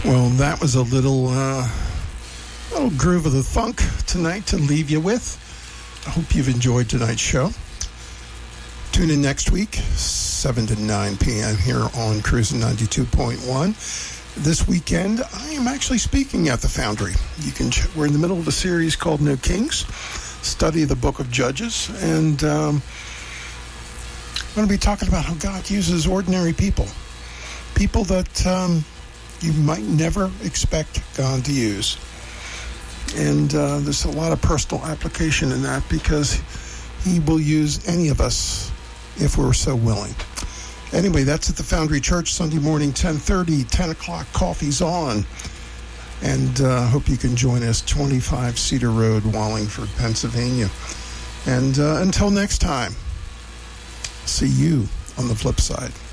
Well, that was a little groove of the funk tonight to leave you with. I hope you've enjoyed tonight's show. Tune in next week, 7 to 9 p.m. here on Cruising 92.1. This weekend, I am actually speaking at the Foundry. We're in the middle of a series called No Kings, study of the Book of Judges, and I'm going to be talking about how God uses ordinary people that you might never expect God to use. And there's a lot of personal application in that because he will use any of us if we're so willing. Anyway, that's at the Foundry Church, Sunday morning, 10:30, 10 o'clock, coffee's on. And hope you can join us, 25 Cedar Road, Wallingford, Pennsylvania. And until next time, see you on the flip side.